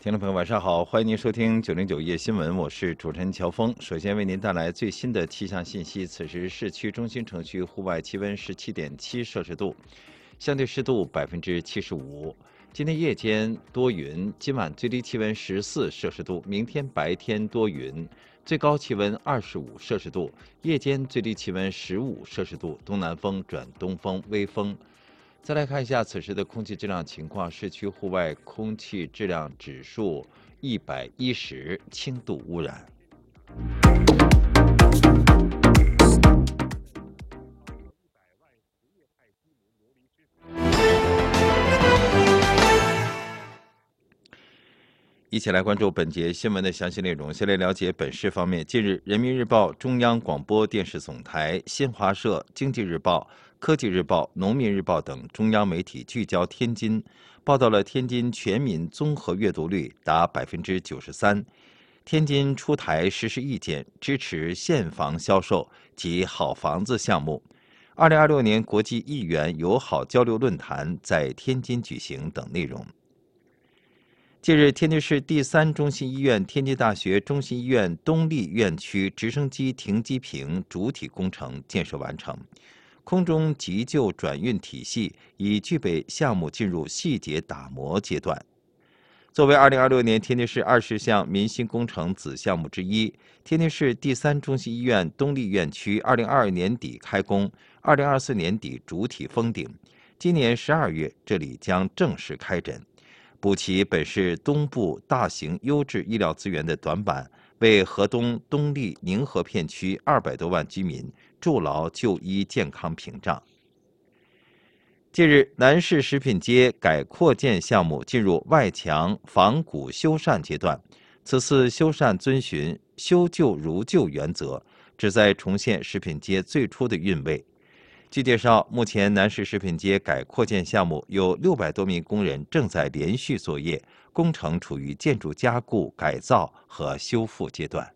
听众朋友，晚上好，欢迎您收听909夜新闻，我是主持人乔峰。首先为您带来最新的气象信息。此时市区中心城区户外气温17.7摄氏度，相对湿度75%。今天夜间多云，今晚最低气温14摄氏度，明天白天多云，最高气温25摄氏度，夜间最低气温15摄氏度，东南风转东风，微风。再来看一下此时的空气质量情况，市区户外空气质量指数110，轻度污染。一起来关注本节新闻的详细内容。先来了解本市方面。近日，人民日报、中央广播电视总台、新华社、经济日报、科技日报、农民日报等中央媒体聚焦天津，报道了天津全民综合阅读率达93%。天津出台实施意见，支持现房销售及好房子项目。2026年国际议员友好交流论坛在天津举行等内容。近日，天津市第3中心医院天津大学中心医院东丽院区直升机停机坪主体工程建设完成，空中急救转运体系已具备项目进入细节打磨阶段。作为2026年天津市20项民心工程子项目之一，天津市第3中心医院东丽院区2022年底开工，2024年底主体封顶，今年12月这里将正式开诊，补齐本市东部大型优质医疗资源的短板，为河东、东丽、宁河片区200多万居民筑牢就医健康屏障。近日，南市食品街改扩建项目进入外墙仿古修缮阶段，此次修缮遵循修旧如旧原则，旨在重现食品街最初的韵味。据介绍，目前南市食品街改扩建项目有600多名工人正在连续作业，工程处于建筑加固、改造和修复阶段。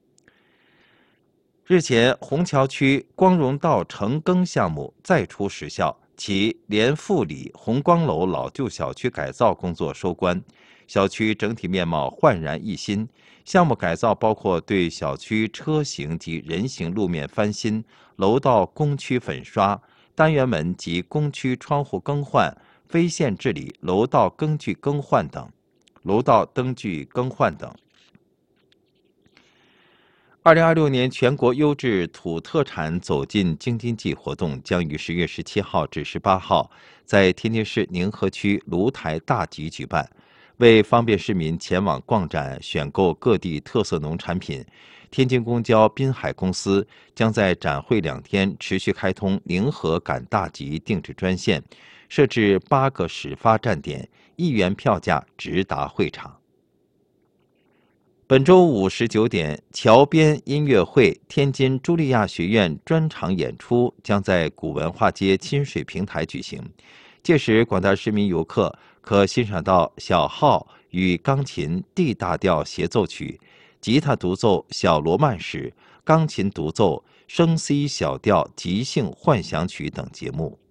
日前，虹桥区光荣道城更项目再出实效，其联富里红光楼老旧小区改造工作收官，小区整体面貌焕然一新。项目改造包括对小区车行及人行路面翻新、楼道工区粉刷、单元门及工区窗户更换、非线治理、楼道灯具更换等。2026年全国优质土特产走进京津冀活动将于10月17号至18号在天津市宁河区芦台大集举办。为方便市民前往逛展选购各地特色农产品，天津公交滨海公司将在展会2天持续开通宁河赶大集定制专线，设置8个始发站点，1元票价直达会场。本周5时9点，桥边音乐会天津茱莉亚学院专场演出将在古文化街亲水平台举行，届时广大市民游客可欣赏到小号与钢琴 D 大调协奏曲、吉他独奏小罗曼史、钢琴独奏升 C 小调即兴幻想曲等节目。